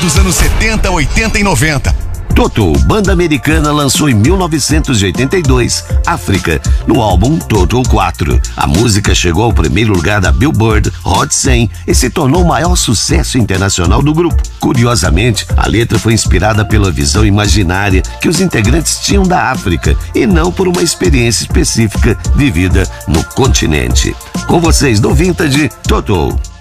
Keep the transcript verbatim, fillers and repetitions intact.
dos anos setenta, oitenta e noventa. Toto, banda americana, lançou em mil novecentos e oitenta e dois, África, no álbum Toto quatro. A música chegou ao primeiro lugar da Billboard Hot cem e se tornou o maior sucesso internacional do grupo. Curiosamente, a letra foi inspirada pela visão imaginária que os integrantes tinham da África e não por uma experiência específica vivida no continente. Com vocês, do Vintage, Toto.